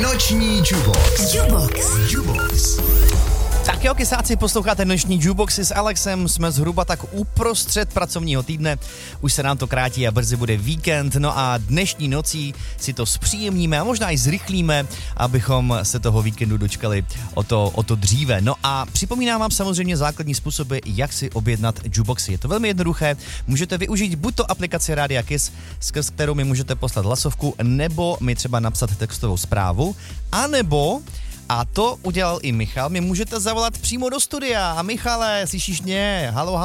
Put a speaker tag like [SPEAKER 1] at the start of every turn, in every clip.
[SPEAKER 1] Noční Jubox.
[SPEAKER 2] Tak jo, kysáci, posloucháte Noční Juboxy s Alexem, jsme zhruba tak uprostřed pracovního týdne, už se nám to krátí a brzy bude víkend, no a dnešní nocí si to zpříjemníme a možná i zrychlíme, abychom se toho víkendu dočkali o to dříve. No a připomínám vám samozřejmě základní způsoby, jak si objednat Juboxy. Je to velmi jednoduché, můžete využít buď to aplikaci Rádia Kiss, skrz kterou mi můžete poslat hlasovku, nebo mi třeba napsat textovou zprávu, anebo a to udělal i Michal. Mi můžete zavolat přímo do studia. A Michale, slyšíš mě? Halo.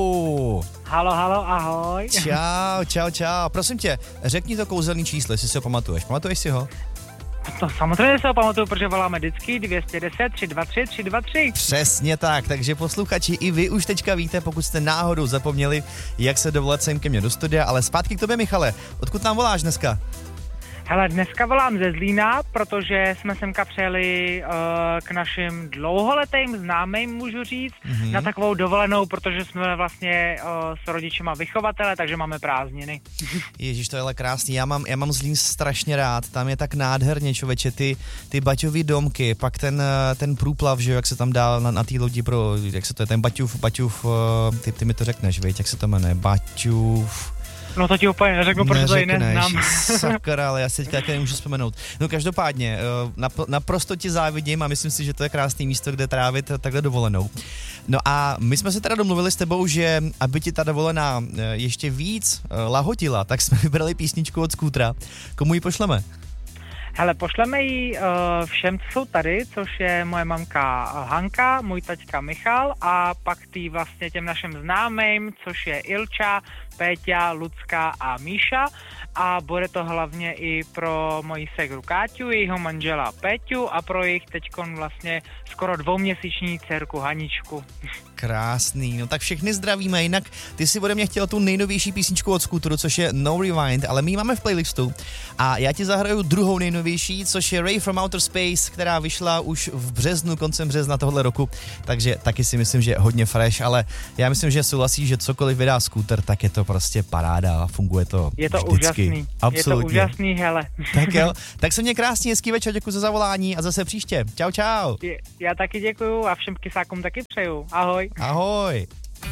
[SPEAKER 3] Halo, ahoj.
[SPEAKER 2] Čau. Prosím tě, řekni to kouzelný číslo, jestli si ho pamatuješ. Pamatuješ si ho?
[SPEAKER 3] To samozřejmě se ho pamatuju, protože voláme vždycky 210 323 323.
[SPEAKER 2] Přesně tak, takže posluchači, i vy už teďka víte, pokud jste náhodou zapomněli, jak se dovolat sem ke mně do studia, ale zpátky k tobě, Michale. Odkud nám voláš dneska?
[SPEAKER 3] Hele, dneska volám ze Zlína, protože jsme semka přijeli k našim dlouholetým známým, můžu říct, na takovou dovolenou, protože jsme vlastně s rodičema vychovatele, takže máme prázdniny.
[SPEAKER 2] Ježíš, to je ale krásný, já mám Zlín strašně rád, tam je tak nádherně, člověče, ty baťový domky, pak ten průplav, že jo, jak se tam dá na té lodi jak se to je, ten Baťův, ty mi to řekneš, viď, jak se to jmenuje, Baťův...
[SPEAKER 3] No to ti úplně neřeknu, protože to ji neznám.
[SPEAKER 2] Sakra, ale já se teďka nemůžu vzpomenout. No každopádně, naprosto ti závidím a myslím si, že to je krásné místo, kde trávit takhle dovolenou. No a my jsme se teda domluvili s tebou, že aby ti ta dovolená ještě víc lahotila, tak jsme vybrali písničku od Skútra. Komu ji pošleme?
[SPEAKER 3] Hele, pošleme ji všem, co jsou tady, což je moje mamka Hanka, můj taťka Michal a pak vlastně těm našim známým, což je Ilča, Péťa, Lucka a Míša a bude to hlavně i pro moji ségru Káťu, jejího manžela Péťu a pro jejich teďkon vlastně skoro 2měsíční dcerku Haničku.
[SPEAKER 2] Krásný, no tak všechny zdravíme, jinak ty si ode mě chtěl tu nejnovější písničku od Skútru, což je No Rewind, ale my ji máme v playlistu a já ti zahraju druhou nejnovější, což je Ray from Outer Space, která vyšla už v březnu, koncem března tohohle roku, takže taky si myslím, že hodně fresh, ale já myslím, že souhlasí, že cokoliv vydá Skútr, tak je to prostě paráda a funguje to
[SPEAKER 3] je to
[SPEAKER 2] vždycky.
[SPEAKER 3] Úžasný.
[SPEAKER 2] Absolutně.
[SPEAKER 3] Je to úžasný, hele.
[SPEAKER 2] Tak jo, tak se mě krásně, hezký večer, děkuji za zavolání a zase příště. Čau.
[SPEAKER 3] Já taky děkuju a všem kysákům taky přeju. Ahoj.
[SPEAKER 2] Ahoj.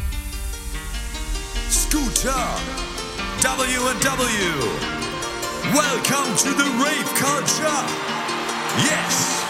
[SPEAKER 1] Scooter W&W. Welcome to the rave culture. Yes.